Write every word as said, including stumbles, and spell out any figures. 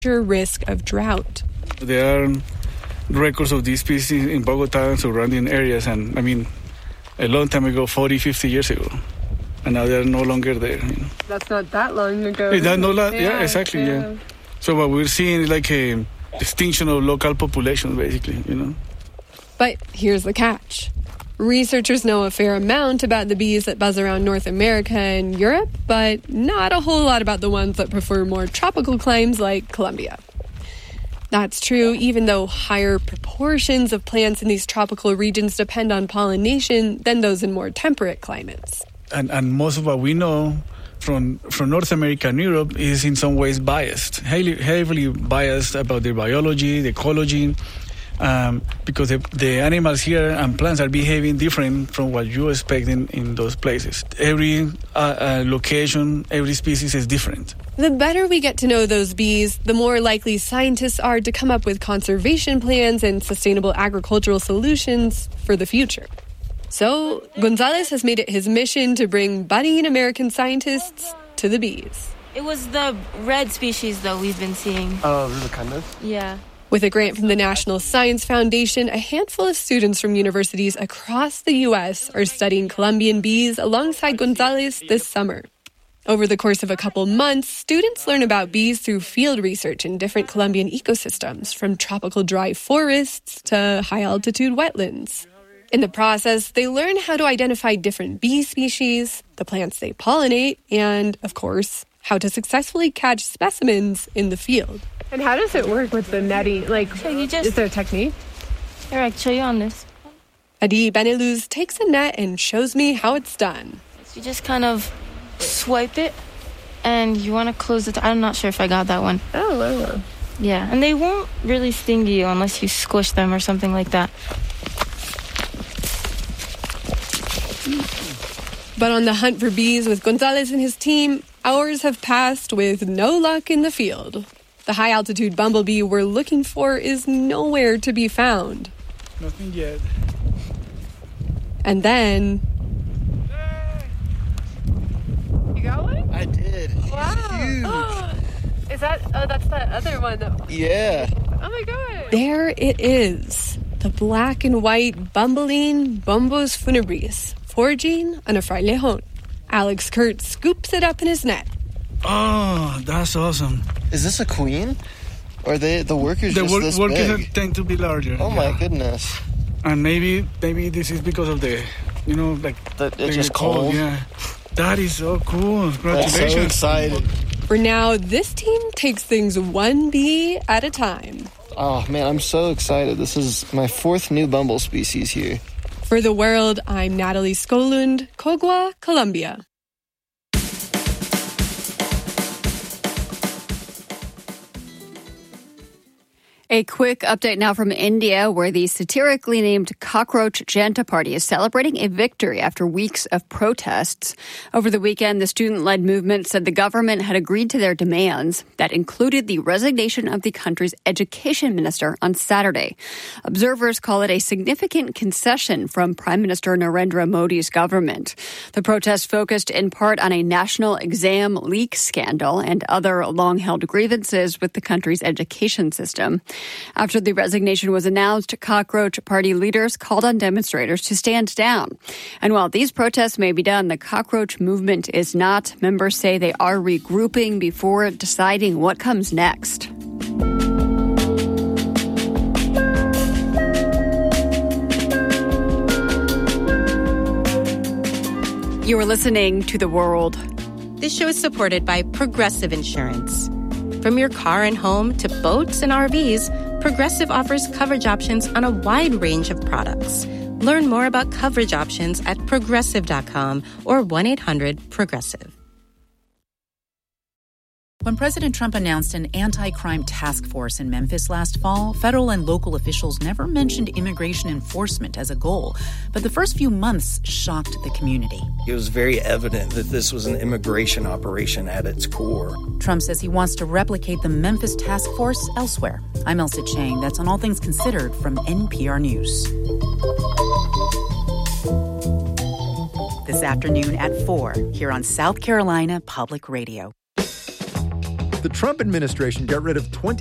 risk of drought. There are records of these species in Bogota and surrounding areas, and I mean, a long time ago, forty, fifty years ago, and now they're no longer there. You know? That's not that long ago. That no la- yeah, yeah, exactly, yeah. yeah. So what we're seeing is like a extinction of local populations, basically, you know. But here's the catch. Researchers know a fair amount about the bees that buzz around North America and Europe, but not a whole lot about the ones that prefer more tropical climes like Colombia. That's true, even though higher proportions of plants in these tropical regions depend on pollination than those in more temperate climates. And, and most of what we know from from North America and Europe is in some ways biased, heavily, heavily biased about their biology, the ecology, um, because the, the animals here and plants are behaving different from what you expect in, in those places. Every uh, uh, location, every species is different. The better we get to know those bees, the more likely scientists are to come up with conservation plans and sustainable agricultural solutions for the future. So, Gonzalez has made it his mission to bring budding American scientists to the bees. It was the red species, though, we've been seeing. Oh, uh, kind of? Yeah. With a grant from the National Science Foundation, a handful of students from universities across the U S are studying Colombian bees alongside Gonzalez this summer. Over the course of a couple months, students learn about bees through field research in different Colombian ecosystems, from tropical dry forests to high-altitude wetlands. In the process, they learn how to identify different bee species, the plants they pollinate, and, of course, how to successfully catch specimens in the field. And how does it work with the netting? Like, so you just, is there a technique? Here, I can show you on this. Adi Beneluz takes a net and shows me how it's done. So you just kind of swipe it, and you want to close it. I'm not sure if I got that one. Oh, wow. Yeah, and they won't really sting you unless you squish them or something like that. But on the hunt for bees with Gonzalez and his team, hours have passed with no luck in the field. The high-altitude bumblebee we're looking for is nowhere to be found. Nothing yet. And then... Hey! You got one? I did. Wow. Huge. Is that... Oh, that's that other one. That, yeah. Oh, my God. There it is. The black and white Bumbleine bombus funebris, foraging on a frailejon. Alex Kurt scoops it up in his net. Oh, that's awesome. Is this a queen? Or they the workers the just work, this workers big? tend to be larger. Oh, my yeah. goodness. And maybe maybe this is because of the, you know, like... That it's just cold. cold. Yeah. That is so cool. Congratulations. That's so excited. For now, this team takes things one bee at a time. Oh, man, I'm so excited. This is my fourth new bumble species here. For The World, I'm Natalie Skolund, Cogua, Colombia. A quick update now from India, where the satirically named Cockroach Janta Party is celebrating a victory after weeks of protests. Over the weekend, the student-led movement said the government had agreed to their demands that included the resignation of the country's education minister on Saturday. Observers call it a significant concession from Prime Minister Narendra Modi's government. The protest focused in part on a national exam leak scandal and other long-held grievances with the country's education system. After the resignation was announced, Cockroach Party leaders called on demonstrators to stand down. And while these protests may be done, the Cockroach movement is not. Members say they are regrouping before deciding what comes next. You are listening to The World. This show is supported by Progressive Insurance. From your car and home to boats and R Vs, Progressive offers coverage options on a wide range of products. Learn more about coverage options at progressive dot com or one eight hundred progressive. When President Trump announced an anti-crime task force in Memphis last fall, federal and local officials never mentioned immigration enforcement as a goal. But the first few months shocked the community. It was very evident that this was an immigration operation at its core. Trump says he wants to replicate the Memphis task force elsewhere. I'm Elsa Chang. That's on All Things Considered from N P R News. This afternoon at four, here on South Carolina Public Radio. The Trump administration got rid of twenty